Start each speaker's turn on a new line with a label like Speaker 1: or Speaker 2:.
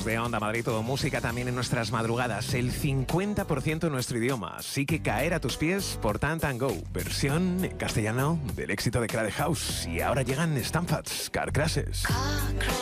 Speaker 1: de Onda Madrid, todo música también en nuestras madrugadas. El 50% en nuestro idioma. Así que caer a tus pies por Tant and Go. Versión en castellano del éxito de Crowded House. Y ahora llegan Stampfads, Car Crashes.